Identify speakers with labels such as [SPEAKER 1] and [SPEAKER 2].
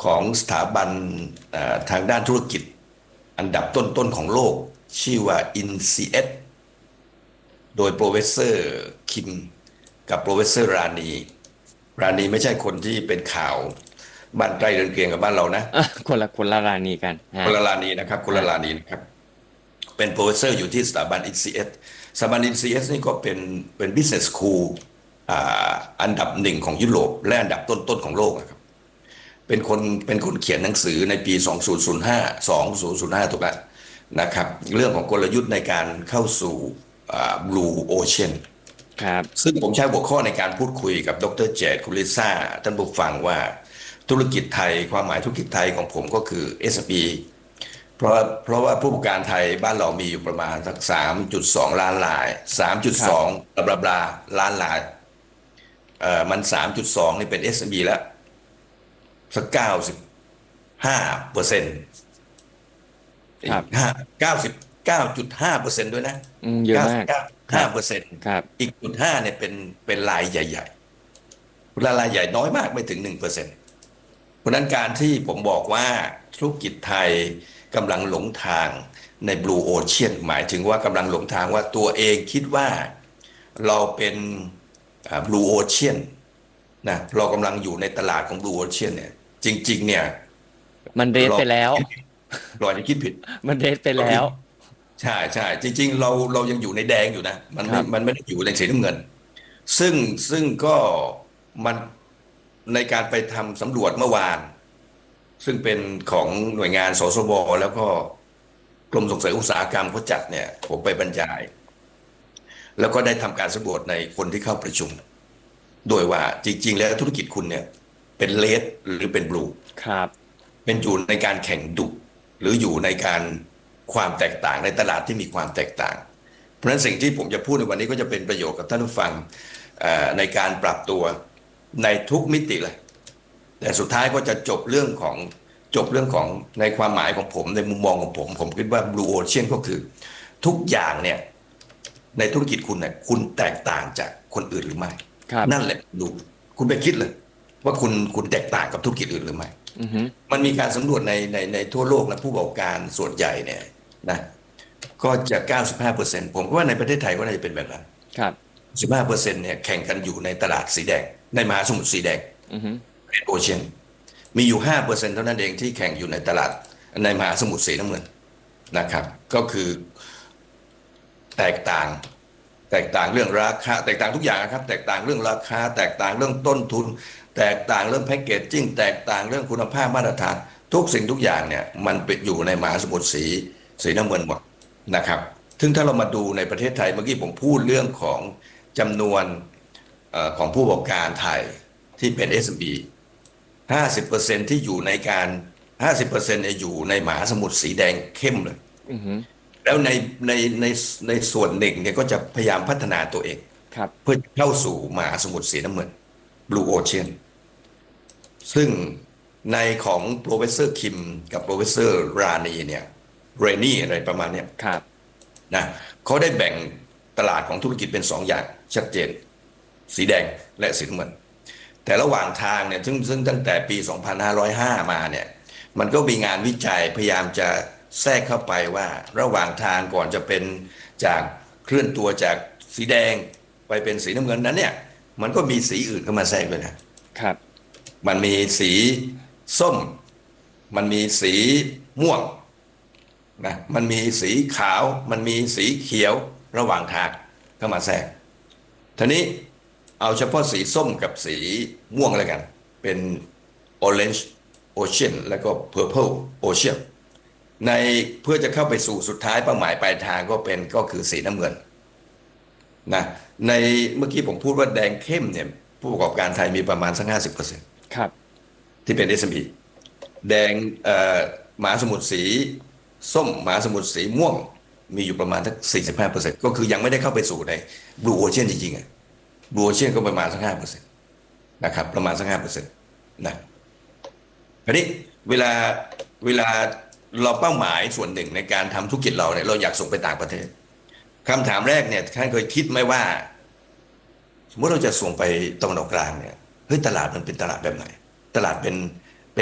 [SPEAKER 1] ของสถาบันทางด้านธุรกิจอันดับต้นๆของโลกชื่อว่า INCS โดยโปรเฟสเซอร์คิมกับโปรเฟสเซอร์รานีไม่ใช่คนที่เป็นข่าวบ้านใกล้เรือนเคียงกับบ้านเรานะ
[SPEAKER 2] คนละราณีกัน
[SPEAKER 1] ค
[SPEAKER 2] ฮะ
[SPEAKER 1] นละรานีนะครับคน
[SPEAKER 2] ฮะ
[SPEAKER 1] ละรานีนะครับเป็นโปรเฟสเซอร์อยู่ที่สถาบัน INCS สถาบัน INCS นี่ก็เป็น business school อ่อันดับหนึ่งของยุโรปและอันดับต้นๆของโลกนะครับเป็นคนเขียนหนังสือในปี2005ถูกไหมนะครับเรื่องของกลยุทธ์ในการเข้าสู่ Blue Ocean
[SPEAKER 2] ครับ
[SPEAKER 1] ซึ่งผมใช้หัวข้อในการพูดคุยกับดรเจตคุณลิซ่าท่านผู้ฟังว่าธุรกิจไทยความหมายธุรกิจไทยของผมก็คือ SME เพราะว่าผู้ประกอบการไทยบ้านเรามีอยู่ประมาณสัก3.2ล้านราย3.2
[SPEAKER 2] ครับ
[SPEAKER 1] บลาล้านรายมัน3.2นี่เป็น SME แล้วสัก95%
[SPEAKER 2] ครับ
[SPEAKER 1] 99.5%ด้วยนะ
[SPEAKER 2] เยอะมากครับ
[SPEAKER 1] 99.5%
[SPEAKER 2] ครับ
[SPEAKER 1] อีก0.5เนี่ยเป็นรายใหญ่ๆรายใหญ่น้อยมากไม่ถึง1%เพราะนั้นการที่ผมบอกว่าธุรกิจไทยกำลังหลงทางใน Blue Ocean หมายถึงว่ากำลังหลงทางว่าตัวเองคิดว่าเราเป็น Blue Ocean นะเรากำลังอยู่ในตลาดของ Blue Ocean เนี่ยจริงๆเนี่ย
[SPEAKER 2] มันเรส
[SPEAKER 1] เรา
[SPEAKER 2] ไปแล้ว
[SPEAKER 1] เราอาจจะคิดผิด
[SPEAKER 2] มันเรสไปแล้ว
[SPEAKER 1] ใช่ใช่จริงๆเรายังอยู่ในแดงอยู่นะมัน
[SPEAKER 2] ครับ
[SPEAKER 1] ไม่มันไม่ได้อยู่ในสีน้ำเงินซึ่งก็มันในการไปทำสำรวจเมื่อวาน ซึ่งเป็นของหน่วยงานสสบแล้วก็กรมส่งเสริมอุตสาหกรรมเขาจัดเนี่ยผมไปบรรยายแล้วก็ได้ทำการสำรวจในคนที่เข้าประชุมโดยว่าจริงๆแล้วธุรกิจคุณเนี่ยเป็นเลดหรือเป็นบลู
[SPEAKER 2] ครับ
[SPEAKER 1] เป็นอยู่ในการแข่งดุหรืออยู่ในการความแตกต่างในตลาดที่มีความแตกต่างเพราะฉะนั้นสิ่งที่ผมจะพูดในวันนี้ก็จะเป็นประโยชน์กับท่านผู้ฟังในการปรับตัวในทุกมิติเลย แต่สุดท้ายก็จะจบเรื่องของในความหมายของผมในมุมมองของผมคิดว่า Blue Ocean ก็คือทุกอย่างเนี่ยในธุรกิจคุณเนี่ยคุณแตกต่างจากคนอื่นหรือไม่
[SPEAKER 2] ครับ
[SPEAKER 1] นั่นแหละดูคุณไปคิดเลยว่าคุณแตกต่างกับธุรกิจอื่นหรือไม่
[SPEAKER 2] อือฮึ
[SPEAKER 1] มันมีการสำรวจในทั่วโลกนะผู้ประกอบการส่วนใหญ่เนี่ยนะก็จะ95%ผมก็ว่าในประเทศไทยก็น่าจะเป็นแบบนั้น
[SPEAKER 2] ครับ
[SPEAKER 1] 15%เนี่ยแข่งกันอยู่ในตลาดสีแดงในมหาสมุทรสีแดง
[SPEAKER 2] อือฮึ
[SPEAKER 1] โอเชียนมีอยู่5%เท่านั้นเองที่แข่งอยู่ในตลาดในมหาสมุทรสีน้ำเงินนะครับก็คือแตกต่างแตกต่างเรื่องราคาแตกต่างทุกอย่างครับแตกต่างเรื่องราคาแตกต่างเรื่องต้นทุนแตกต่างเรื่องแพ็กเกจจิ้งแตกต่างเรื่องคุณภาพมาตรฐานทุกสิ่งทุกอย่างเนี่ยมันเป็นอยู่ในมหาสมุทรสีน้ำเงินหมดนะครับซึ่งถ้าเรามาดูในประเทศไทยเมื่อกี้ผมพูดเรื่องของจำนวนของผู้ประกอบการไทยที่เป็น SME 50%ที่อยู่ในการ50%เนี่ยอยู่ในมหาสมุทรสีแดงเข้มเลย
[SPEAKER 2] อือฮึ
[SPEAKER 1] แล้วในในในส่วนหนึ่งเนี่ยก็จะพยายามพัฒนาตัวเอง
[SPEAKER 2] ครับ
[SPEAKER 1] เพื่อเข้าสู่มหาสมุทรสีน้ำเงิน Blue Ocean ซึ่งในของโปรเฟสเซอร์คิมกับโปรเฟสเซอร์รานีเนี่ยเรนนี่อะไรประมาณเนี้ย
[SPEAKER 2] ครับ
[SPEAKER 1] นะเขาได้แบ่งตลาดของธุรกิจเป็น2 อย่างชัดเจนสีแดงและสีน้ำเงิน แต่ระหว่างทางเนี่ยซึ่งตั้งแต่ปี2505มาเนี่ยมันก็มีงานวิจัยพยายามจะแทรกเข้าไปว่าระหว่างทางก่อนจะเป็นจากเคลื่อนตัวจากสีแดงไปเป็นสีน้ำเงินนั้นเนี่ยมันก็มีสีอื่นเข้ามาแทรกด้วยนะ
[SPEAKER 2] ครับ
[SPEAKER 1] มันมีสีส้มมันมีสีม่วงนะมันมีสีขาวมันมีสีเขียวระหว่างทางเข้ามาแทรก ทีนี้เอาเฉพาะสีส้มกับสีม่วงแล้วกันเป็น Orange Ocean แล้วก็ Purple Ocean ในเพื่อจะเข้าไปสู่สุดท้ายเป้าหมายปลายทางก็คือสีน้ำเงินนะในเมื่อกี้ผมพูดว่าแดงเข้มเนี่ยผู้ประกอบการไทยมีประมาณสัก50%
[SPEAKER 2] ครับ
[SPEAKER 1] ที่เป็น SME แดงมหาสมุทรสีส้มมหาสมุทรสีม่วงมีอยู่ประมาณสัก45%ก็คือยังไม่ได้เข้าไปสู่ใน Blue Ocean จริงๆอ่ะ Blue Ocean ก็ประมาณสัก5%นะครับประมาณสัก5%นะคราวนี้เวลาเวลาเราเป้าหมายส่วนหนึ่งในการทำธุรกิจเราเนี่ยเราอยากส่งไปต่างประเทศคำถามแรกเนี่ยท่านเคยคิดไหมว่าสมมติเราจะส่งไปตะวันออกกลางเนี่ยเฮ้ยตลาดมันเป็นตลาดแบบไหนตลาดเป็น